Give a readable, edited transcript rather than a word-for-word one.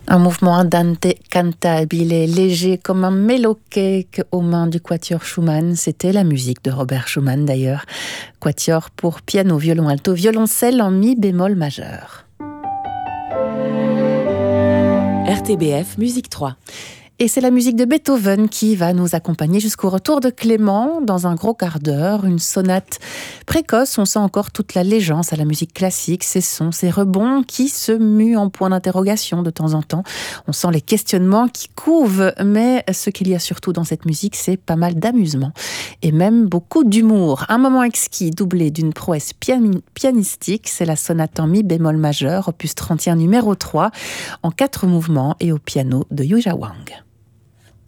Un mouvement andante cantabile et léger comme un mellow-cake aux mains du quatuor Schumann. C'était la musique de Robert Schumann d'ailleurs. Quatuor pour piano, violon alto, violoncelle en mi bémol majeur. RTBF Musique 3. Et c'est la musique de Beethoven qui va nous accompagner jusqu'au retour de Clément dans un gros quart d'heure. Une sonate précoce, on sent encore toute l'allégeance à la musique classique, ses sons, ses rebonds qui se muent en point d'interrogation de temps en temps. On sent les questionnements qui couvent, mais ce qu'il y a surtout dans cette musique, c'est pas mal d'amusement et même beaucoup d'humour. Un moment exquis doublé d'une prouesse pianistique, c'est la sonate en mi bémol majeur, opus 31 numéro 3, en 4 mouvements et au piano de Yuja Wang.